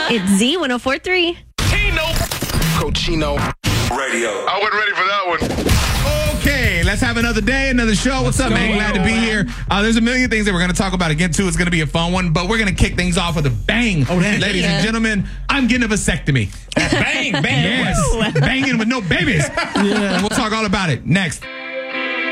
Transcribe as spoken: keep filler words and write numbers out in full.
It's Z one oh four point three. Cochino Radio. I wasn't ready for that one. Okay, let's have another day, another show. What's up, man? Glad to be here. Uh, there's a million things that we're going to talk about again, too. It's going to be a fun one, but we're going to kick things off with a bang. Oh, damn. Ladies yeah. and gentlemen, I'm getting a vasectomy. Bang, bang. Yes. Banging with no babies. Yeah. We'll talk all about it next.